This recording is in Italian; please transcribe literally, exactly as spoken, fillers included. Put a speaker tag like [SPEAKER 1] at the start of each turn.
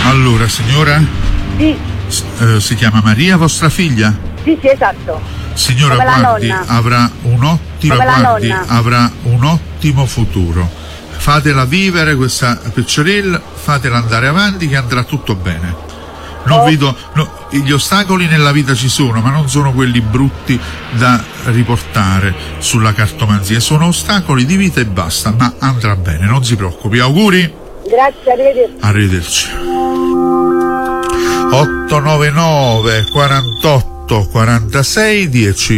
[SPEAKER 1] Allora, signora?
[SPEAKER 2] Sì.
[SPEAKER 1] Eh, si chiama Maria, vostra figlia?
[SPEAKER 2] Sì, sì, esatto.
[SPEAKER 1] Signora,
[SPEAKER 2] Come la
[SPEAKER 1] guardi,
[SPEAKER 2] nonna.
[SPEAKER 1] avrà un ottimo,
[SPEAKER 2] Come la
[SPEAKER 1] guardi,
[SPEAKER 2] nonna.
[SPEAKER 1] avrà un ottimo futuro. Fatela vivere questa picciorella, fatela andare avanti che andrà tutto bene. Non
[SPEAKER 2] Oh.
[SPEAKER 1] vedo, no, gli ostacoli nella vita ci sono, ma non sono quelli brutti da riportare sulla cartomanzia, sono ostacoli di vita e basta, ma andrà bene, non si preoccupi. Auguri.
[SPEAKER 2] Grazie, arrivederci.
[SPEAKER 1] Arrivederci. otto nove nove quarantotto quarantasei dieci